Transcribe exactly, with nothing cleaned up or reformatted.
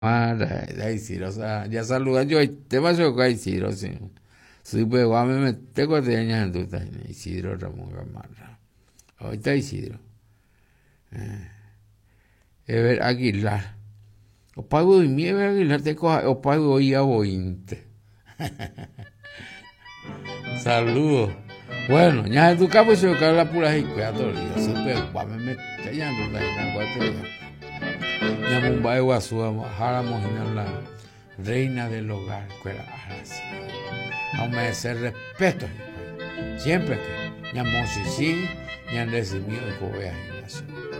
Mara, ya Isidro, o sea, ya saludan yo, te paso con Isidro, sí. Supe, guame, me tengo de años en tu taina, Isidro Ramón Gamarra. Ahorita Isidro. Ever Aguilar. O pago y mi Ever Aguilar te coja, o pago y a bointe. Saludos. Bueno, ya en tu capo se me la pura jicuea todo el día. Supe, guame, me te ya en tu taina, guate ya. Ya Mumbai Guasú, Jara Mojina, la reina del hogar, cuela así. A merecer respeto, siempre que ya Mosisi, ya recibido el cobeaje.